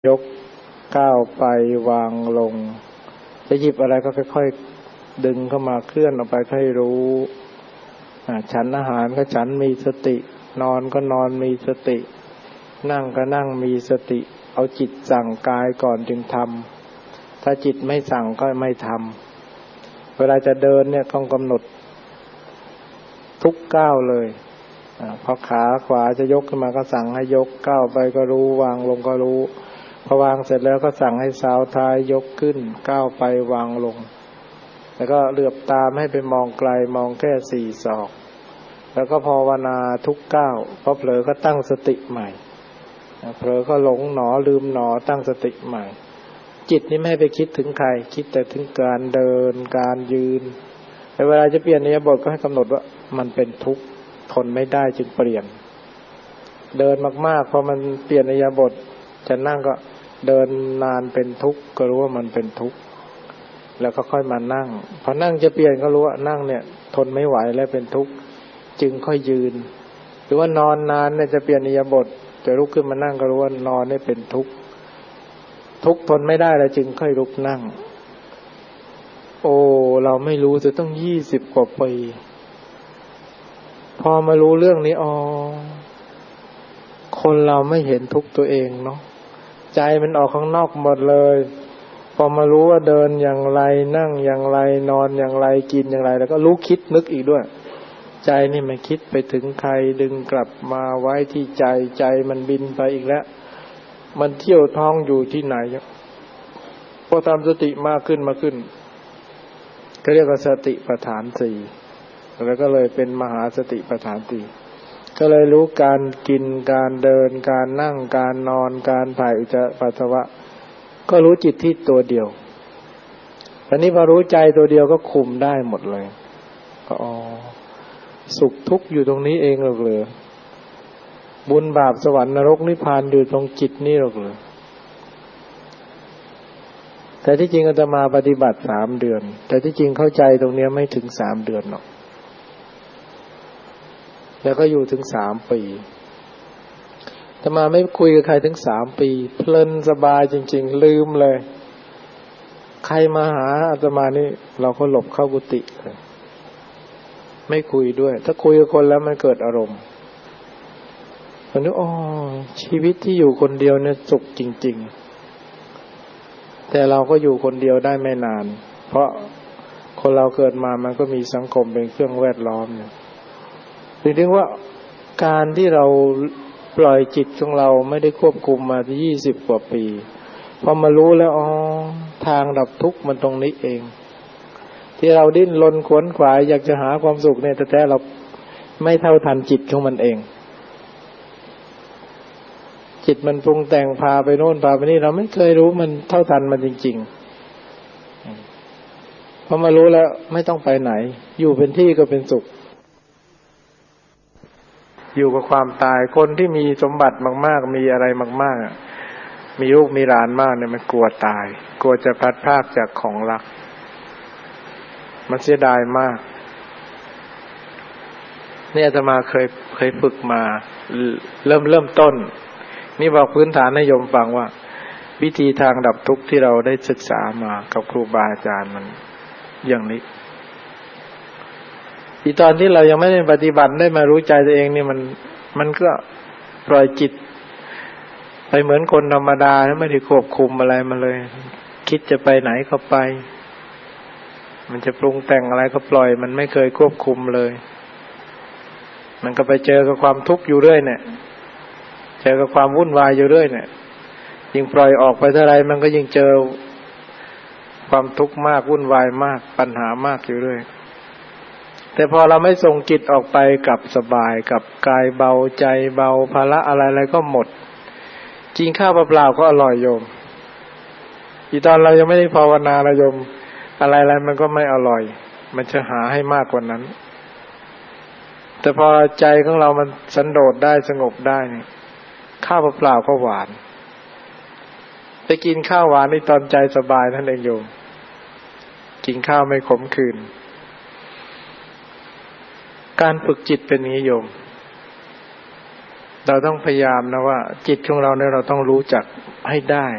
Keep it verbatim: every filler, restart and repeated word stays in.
ยกก้าวไปวางลงจะหยิบอะไรก็ค่อยๆดึงเข้ามาเคลื่อนออกไปให้รู้ฉันอาหารก็ฉันมีสตินอนก็นอนมีสตินั่งก็นั่งมีสติเอาจิตสั่งกายก่อนจึงทำถ้าจิตไม่สั่งก็ไม่ทำเวลาจะเดินเนี่ยต้องกำหนดทุกก้าวเลยพอขาขวาจะยกขึ้นมาก็สั่งให้ยกก้าวไปก็รู้วางลงก็รู้พอวางเสร็จแล้วก็สั่งให้สาวท้ายยกขึ้นก้าวไปวางลงแล้วก็เหลือบตามให้ไปมองไกลมองแค่สี่ศอกแล้วก็ภาวนาทุกก้าวพอเผลอก็ตั้งสติใหม่เผลอก็หลงหนอลืมหนอตั้งสติใหม่จิตนี้ไม่ให้ไปคิดถึงใครคิดแต่ถึงการเดินการยืนแต่เวลาจะเปลี่ยนอิริยาบถก็ให้กำหนดว่ามันเป็นทุกข์ทนไม่ได้จึงเปลี่ยนเดินมากๆพอมันเปลี่ยนอิริยาบถจะนั่งก็เดินนานเป็นทุกข์ก็รู้ว่ามันเป็นทุกข์แล้วก็ค่อยมานั่งพอนั่งจะเปลี่ยนก็รู้ว่านั่งเนี่ยทนไม่ไหวแล้วเป็นทุกข์จึงค่อยยืนหรือว่านอนนานเนี่ยจะเปลี่ยนอิริยาบถจะลุกขึ้นมานั่งก็รู้ว่านอนเนี่ยเป็นทุกข์ทุกข์ทนไม่ได้แล้วจึงค่อยลุกนั่งโอ้เราไม่รู้จะต้องยี่สิบกว่าปีพอมารู้เรื่องนี้อ๋อคนเราไม่เห็นทุกข์ตัวเองเนาะใจมันออกข้างนอกหมดเลยพอมารู้ว่าเดินอย่างไรนั่งอย่างไรนอนอย่างไรกินอย่างไรแล้วก็รู้คิดนึกอีกด้วยใจนี่มันคิดไปถึงใครดึงกลับมาไว้ที่ใจใจมันบินไปอีกแล้วมันเที่ยวท้องอยู่ที่ไหนพอทำสติมากขึ้นมาขึ้นก็เรียกว่าสติปัฏฐานสี่แล้วก็เลยเป็นมหาสติปัฏฐานสี่ก็เลยรู้การกินการเดินการนั่งการนอนการถ่ายอุจจาระปัสสาวะก็รู้จิตที่ตัวเดียวตอนนี้พอรู้ใจตัวเดียวก็คุมได้หมดเลยก็อ๋อสุขทุกข์อยู่ตรงนี้เองหรอกเหรอบุญบาปสวรรค์นรกนิพพานอยู่ตรงจิตนี่หรอกเหรอแต่ที่จริงอาตมาปฏิบัติสามเดือนแต่ที่จริงเข้าใจตรงนี้ไม่ถึงสามเดือนหรอกแล้วก็อยู่ถึงสามปีอาตมาไม่คุยกับใครถึงสามปีเพลินสบายจริงๆลืมเลยใครมาหาอาตมานี่เราก็หลบเข้ากุฏิเลยไม่คุยด้วยถ้าคุยกับคนแล้วมันเกิดอารมณ์ผมนึกอ๋อชีวิตที่อยู่คนเดียวเนี่ยสุขจริงๆแต่เราก็อยู่คนเดียวได้ไม่นานเพราะคนเราเกิดมามันก็มีสังคมเป็นเครื่องแวดล้อมเนี่ยถึงว่าการที่เราปล่อยจิตของเราไม่ได้ควบคุมมาที่ยี่สิบกว่าปีพอมารู้แล้วอ๋อทางดับทุกข์มันตรงนี้เองที่เราดิ้นรนขวนขวายอยากจะหาความสุขเนี่ยแต่แท้เราไม่เท่าทันจิตของมันเองจิตมันปรุงแต่งพาไปโน่นพาไปนี่เราไม่เคยรู้มันเท่าทันมันจริงๆพอมารู้แล้วไม่ต้องไปไหนอยู่เป็นที่ก็เป็นสุขอยู่กับความตายคนที่มีสมบัติมากๆมีอะไรมากๆมีลูกมีหลานมากเนี่ยมันกลัวตายกลัวจะพลัดพรากจากของรักมันเสียดายมากเนี่ยอาตมาเคยเคยฝึกมาเริ่มเริ่มต้นนี่บอกพื้นฐานให้โยมฟังว่าวิธีทางดับทุกข์ที่เราได้ศึกษามากับครูบาอาจารย์มันอย่างนี้ที่ตอนที่เรายังไม่ได้ปฏิบัติได้มารู้ใจตัวเองนี่มันมันก็ปล่อยจิตไปเหมือนคนธรรมดาไม่ได้ควบคุมอะไรมาเลยคิดจะไปไหนก็ไปมันจะปรุงแต่งอะไรก็ปล่อยมันไม่เคยควบคุมเลยมันก็ไปเจอกับความทุกข์อยู่เรื่อยเนี่ยเจอกับความวุ่นวายอยู่เรื่อยเนี่ยยิ่งปล่อยออกไปเท่าไรมันก็ยิ่งเจอความทุกข์มากวุ่นวายมากปัญหามากอยู่เรื่อยแต่พอเราไม่ส่งจิตออกไปกับสบายกับกายเบาใจเบาภาระอะไรๆก็หมดจริงข้าวเปล่าๆก็อร่อยโยมอีตอนเรายังไม่ได้ภาวนาเราโยมอะไรๆมันก็ไม่อร่อยมันจะหาให้มากกว่านั้นแต่พอใจของเรามันสันโดษได้สงบได้นี่ข้าวเปล่าๆก็หวานไปกินข้าวหวานในตอนใจสบายนั่นเองโยมกินข้าวไม่ขมขื่นการฝึกจิตเป็นอย่างนี้โยมเราต้องพยายามนะว่าจิตของเราเนี่ยเราต้องรู้จักให้ได้